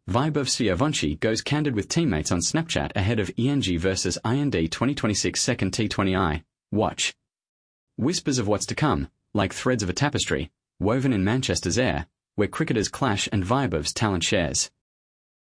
Vaibhav Suryavanshi goes candid with teammates on Snapchat ahead of ENG vs IND 2026 second T20I. Watch. Whispers of what's to come, like threads of a tapestry, woven in Manchester's air, where cricketers clash and Vaibhav's talent shares.